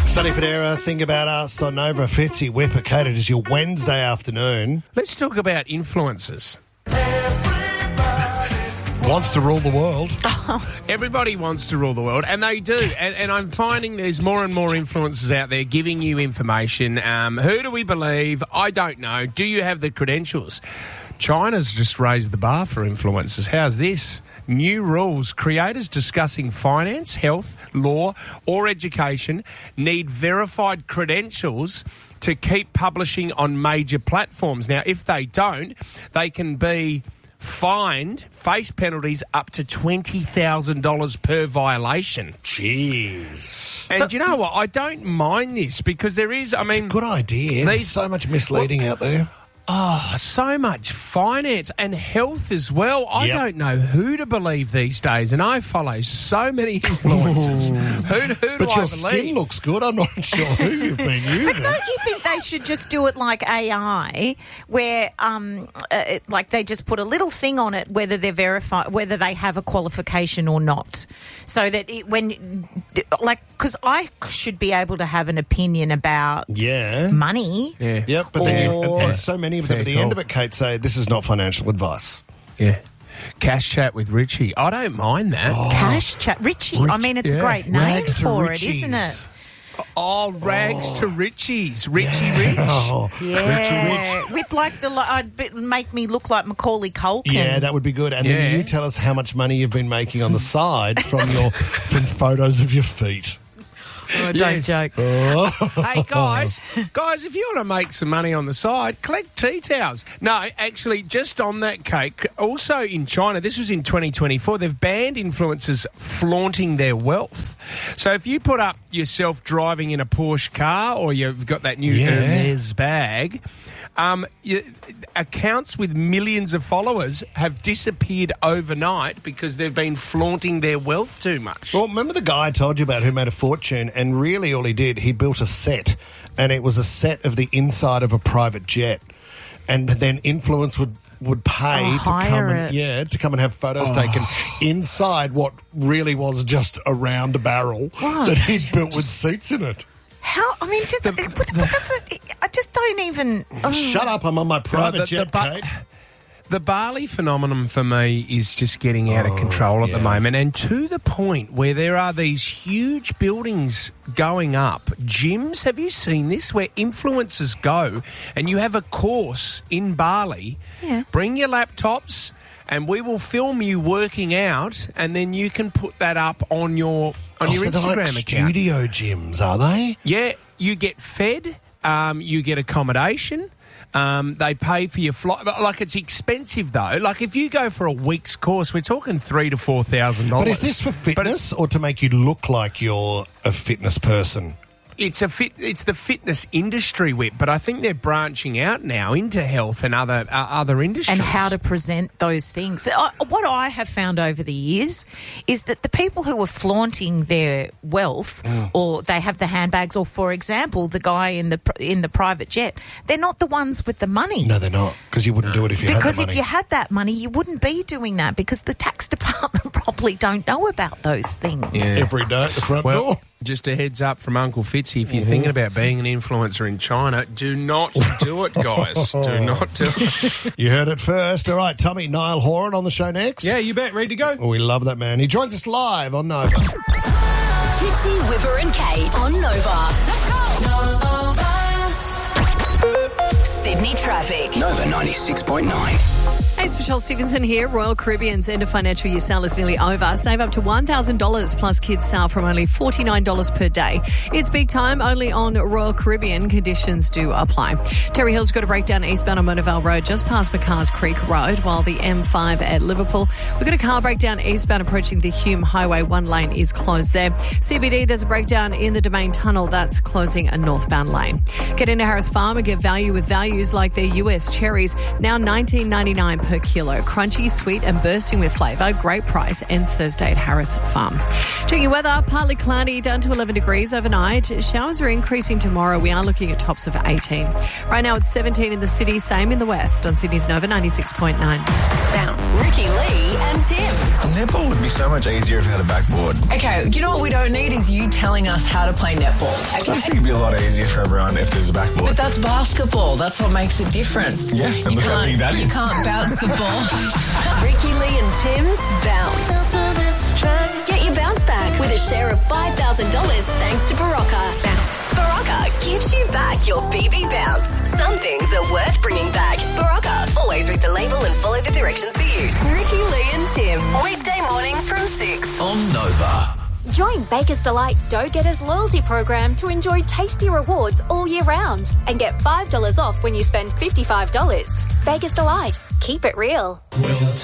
Sunny Federa, Think About Us on Nova. Fitzy, Whipper, Kate, it is your Wednesday afternoon. Let's talk about influencers. Wants to rule the world. Everybody wants to rule the world, and they do. And I'm finding there's more and more influencers out there giving you information. Who do we believe? I don't know. Do you have the credentials? China's just raised the bar for influencers. How's this? New rules. Creators discussing finance, health, law, or education need verified credentials to keep publishing on major platforms. Now, if they don't, they can be fined, face penalties up to $20,000 per violation. Jeez. And you know what? I don't mind this because there is, I mean... Good idea. There's so much misleading out there. Oh, so much finance and health as well. I don't know who to believe these days, and I follow so many influencers. Who do but I your believe? skin looks good. I'm not sure who you've been using. But don't you think they should just do it like AI, where like they just put a little thing on it whether they're verified, whether they have a qualification or not, so that because I should be able to have an opinion about money. Yeah. Yep, but then and so many of them at the end of it, Kate, say this is not financial advice. Yeah. Cash Chat with Richie. I don't mind that. Cash Chat. Richie. I mean, it's a great name Rags to for Richies. it, isn't it? Oh, Rags to Richie's. Richie Rich. Oh, Yeah. Richie Rich. With like I'd make me look like Macaulay Culkin. Yeah, that would be good. And then you tell us how much money you've been making on the side from photos of your feet. Oh, don't joke. Hey, guys, if you want to make some money on the side, collect tea towels. No, actually, just on that, Kate, also in China, this was in 2024, they've banned influencers flaunting their wealth. So if you put up yourself driving in a Porsche car or you've got that new Hermes bag, accounts with millions of followers have disappeared overnight because they've been flaunting their wealth too much. Well, remember the guy I told you about who made a fortune, and really all he did, he built a set, and it was a set of the inside of a private jet, and then influence would pay to come and have photos taken inside what really was just a round barrel that he'd built with seats in it. How? I mean, I just don't even... Shut up, I'm on my private jet, Kate. The Bali phenomenon for me is just getting out of control at the moment, and to the point where there are these huge buildings going up, gyms, have you seen this, where influencers go and you have a course in Bali, bring your laptops and we will film you working out, and then you can put that up on your Instagram like account. Studio gyms, are they? Yeah, you get fed, you get accommodation. They pay for your flight. Like, it's expensive, though. Like, if you go for a week's course, we're talking $3,000 to $4,000. But is this for fitness or to make you look like you're a fitness person? It's the fitness industry, Whip, but I think they're branching out now into health and other industries. And how to present those things. What I have found over the years is that the people who are flaunting their wealth, or they have the handbags, or, for example, the guy in the private jet, they're not the ones with the money. No, they're not, because you wouldn't do it if you had the money. Because if you had that money, you wouldn't be doing that, because the tax department probably don't know about those things. Yeah. Every day at the front door. Just a heads up from Uncle Fitzy, if you're thinking about being an influencer in China, do not do it, guys. Do not do it. You heard it first. All right, Tommy, Niall Horan on the show next. Yeah, you bet. Ready to go? Oh, we love that man. He joins us live on Nova. Fitzy, Whipper and Kate on Nova. Let's go. Nova. Sydney traffic. Nova 96.9. Hey, it's Michelle Stevenson here. Royal Caribbean's end of financial year sale is nearly over. Save up to $1,000 plus kids sale from only $49 per day. It's big time only on Royal Caribbean. Conditions do apply. Terry Hill's got a breakdown eastbound on Motorvale Road just past McCarrs Creek Road, while the M5 at Liverpool. We've got a car breakdown eastbound approaching the Hume Highway. One lane is closed there. CBD, there's a breakdown in the Domain Tunnel. That's closing a northbound lane. Get into Harris Farm and get value with values like their US cherries, now $19.99 per kilo. Crunchy, sweet and bursting with flavour. Great price. Ends Thursday at Harris Farm. Checking weather, partly cloudy, down to 11 degrees overnight. Showers are increasing tomorrow. We are looking at tops of 18. Right now it's 17 in the city, same in the west on Sydney's Nova 96.9. Bounce. Ricky Lee and Tim. Netball would be so much easier if I had a backboard. Okay, you know what we don't need is you telling us how to play netball. I just think it'd be a lot easier for everyone if there's a backboard. But that's basketball. That's what makes it different. Yeah, and look how big that is. You can't bounce the ball. Ricky Lee and Tim's Bounce. Get your bounce back with a share of $5,000 thanks to Barocca. Barocca gives you back your BB Bounce. Some things are worth bringing back. Barocca. Always read the label and follow the directions for use. Ricky Lee and Tim. Weekday mornings from 6 On Nova. Join Baker's Delight Dough Getters loyalty program to enjoy tasty rewards all year round and get $5 off when you spend $55. Baker's Delight. Keep it real.